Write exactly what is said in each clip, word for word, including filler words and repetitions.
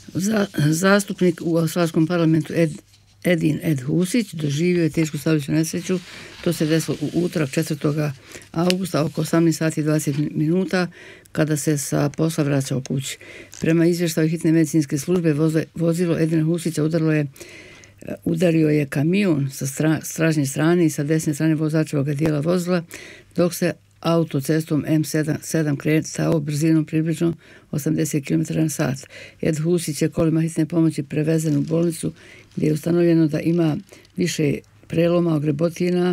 Za, zastupnik u australskom parlamentu Ed, Edin Ed Husić doživio je tešku saobraćajnu nesreću. To se desilo u utorak četvrtog augusta oko osamnaest sati i dvadeset minuta kada se sa posla vraćao kući. Prema izvještaju hitne medicinske službe vozilo Edina Husića udarilo je udario je kamion sa stra, stražnje strane i sa desne strane vozačevog dijela vozila, dok se autocestom em sedam kretao brzinom približno osamdeset kilometara na sat. Ed Husić je kolima hitne pomoći prevezen u bolnicu gdje je ustanovljeno da ima više preloma, ogrebotina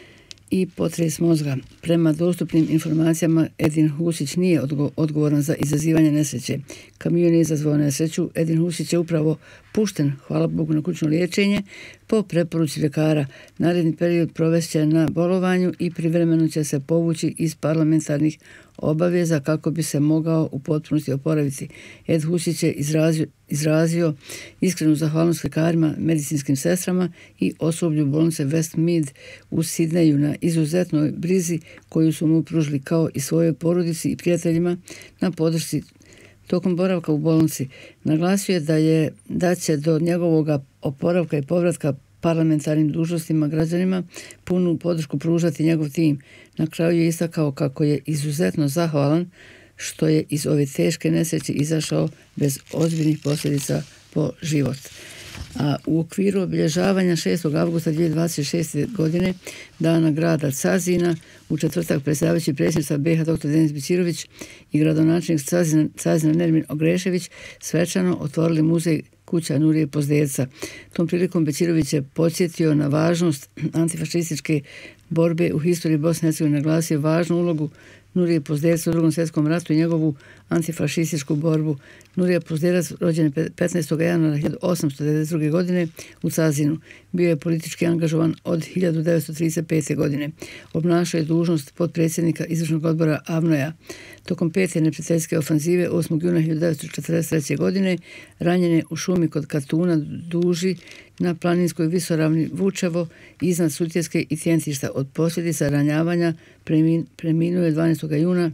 i potres mozga. Prema dostupnim informacijama Edin Husić nije odgovoran za izazivanje nesreće. Kamion je izazvao nesreću. Edin Husić je upravo pušten, hvala Bogu, na kućno liječenje po preporuci ljekara. Naredni period provest će na bolovanju i privremeno će se povući iz parlamentarnih obaveza kako bi se mogao u potpunosti oporaviti. Ed Husić je izrazio, izrazio iskrenu zahvalnost ljekarima, medicinskim sestrama i osoblju bolnice Westmead u Sidneju na izuzetnoj brizi koju su mu pružili, kao i svojoj porodici i prijateljima na podršci tokom boravka u bolnici. Naglasio je da je da će do njegovog oporavka i povratka parlamentarnim dužnostima građanima punu podršku pružati njegov tim. Na kraju je istakao kako je izuzetno zahvalan što je iz ove teške nesreće izašao bez ozbiljnih posljedica po život. A u okviru obilježavanja šestog avgusta dvije tisuće dvadeset šeste. godine, dana grada Cazina, u četvrtak predsjedavajući predsjednica be ha doktor Denis Bećirović i gradonačelnik Cazina, Cazina Nermin Ogrešević svečano otvorili muzej Kuća Nurije Pozderca. Tom prilikom Bećirović je podsjetio na važnost antifašističke borbe u historiji Bosne i Hercegovine, naglasio važnu ulogu Nurije Pozderca u drugom svjetskom ratu i njegovu antifašističku borbu. Nurija Pozderac, rođen je petnaestog januara hiljadu osamsto devedeset druge. godine u Cazinu. Bio je politički angažovan od hiljadu devetsto trideset pete. godine. Obnašao je dužnost potpredsjednika izvršnog odbora A V N O ja. Tokom pete neprijateljske ofanzive osmog juna hiljadu devetsto četrdeset treće. godine ranjen je u šumi kod Katuna duži na planinskoj visoravni Vučevo iznad Sutjeske i Tjentišta. Od posljedica ranjavanja premin, preminuo je dvanaestog juna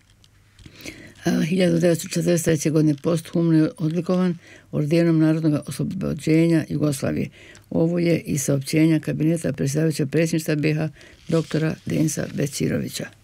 hiljadu devetsto četrdeset treće. godine. Posthumno je odlikovan ordenom Narodnog oslobođenja Jugoslavije. Ovo je i saopćenja kabineta predsjedavajućeg predsjedništva be ha doktora Denisa Bećirovića.